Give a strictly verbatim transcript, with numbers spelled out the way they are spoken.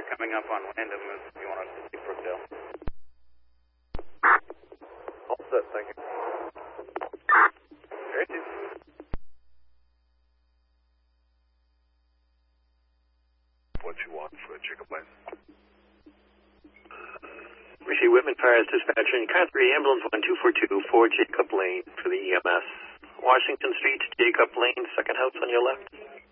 they're coming up on Wyndham if you want to see Brookdale. All set, thank you. Very good. What you want for Jacob Lane? Rishi Whitman Fires Dispatcher in Car three, Ambulance one two four two for Jacob Lane for the E M S. Washington Street, Jacob Lane, second house on your left.